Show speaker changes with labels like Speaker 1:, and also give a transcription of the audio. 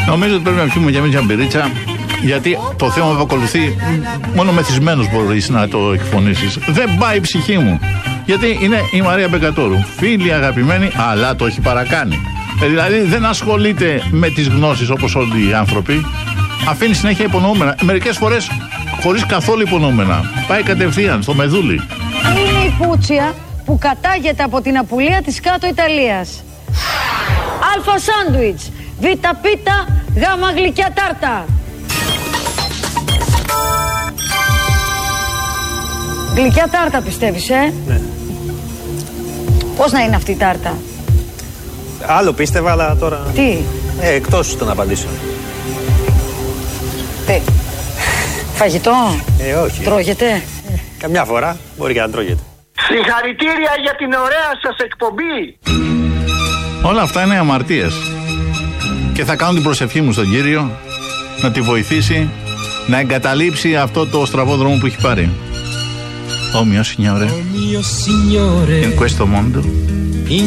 Speaker 1: Νομίζω ότι πρέπει να πιούμε για μια μπυρίτσα, γιατί το θέμα που ακολουθεί μόνο μεθυσμένος μπορείς να το εκφωνήσεις. Δεν πάει η ψυχή μου. Γιατί είναι η Μαρία Μπεκατόρου, φίλη αγαπημένη, αλλά το έχει παρακάνει. Δηλαδή δεν ασχολείται με τις γνώσεις όπως όλοι οι άνθρωποι. Αφήνει συνέχεια υπονοούμενα. Μερικές φορές χωρίς καθόλου υπονοούμενα. Πάει κατευθείαν στο μεδούλι.
Speaker 2: Είναι η Πούτσια που κατάγεται από την Απουλία της Κάτω Ιταλίας. Αλφα σάντουιτς, Β πίτα, Γ γλυκιά τάρτα. Γλυκιά τάρτα πιστεύεις,
Speaker 3: Ναι.
Speaker 2: Πώς να είναι αυτή η τάρτα?
Speaker 3: Άλλο πίστευα, αλλά τώρα...
Speaker 2: Τι?
Speaker 3: Εκτός το να απαντήσω.
Speaker 2: Τι? Φαγητό?
Speaker 3: Όχι.
Speaker 2: Τρώγεται?
Speaker 3: Καμιά φορά μπορεί και να τρώγεται.
Speaker 4: Συγχαρητήρια για την ωραία σας εκπομπή.
Speaker 1: Όλα αυτά είναι αμαρτίες. Και θα κάνω την προσευχή μου στον Κύριο να τη βοηθήσει να εγκαταλείψει αυτό το στραβό δρόμο που έχει πάρει. Ω mio Signore, in questo mondo